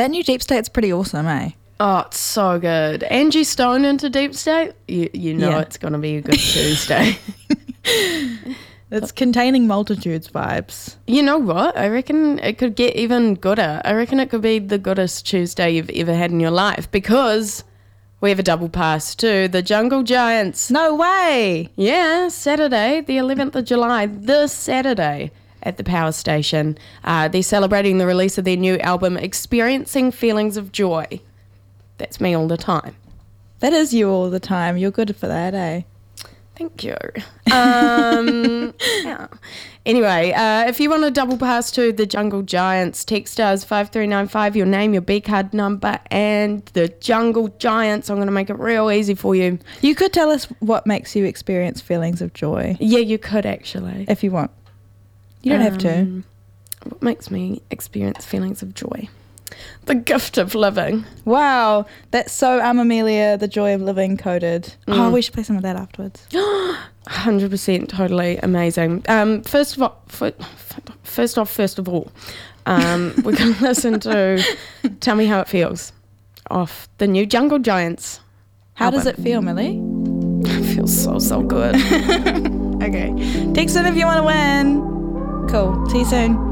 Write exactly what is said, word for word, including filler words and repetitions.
That new Deep State's pretty awesome, eh? Oh, it's so good. Angie Stone into Deep State, you, you know Yeah. it's going to be a good Tuesday. It's containing multitudes vibes. You know what? I reckon it could get even gooder. I reckon it could be the goodest Tuesday you've ever had in your life because we have a double pass to the Jungle Giants. No way! Yeah, Saturday, the eleventh of July, this Saturday at the Power Station. Uh, they're celebrating the release of their new album, Experiencing Feelings of Joy. That's me all the time. That is you all the time. You're good for that, eh? Thank you. Um, yeah. Anyway, uh, if you want a double pass to the Jungle Giants, text us five three nine five, your name, your B card number, and the Jungle Giants. I'm going to make it real easy for you. You could tell us what makes you experience feelings of joy, Yeah, you could actually. if you want. You don't have to. Um, What makes me experience feelings of joy? The gift of living. Wow, that's so um, Amelia, the joy of living coded. Oh, Mm. we should play some of that afterwards. one hundred percent totally amazing. Um, first of all, f- first off, first of all, um, we're going to listen to Tell Me How It Feels off the new Jungle Giants. How does album. it feel, Millie? It feels so, so good. Okay. Text in if you want to win. Cool. See you soon.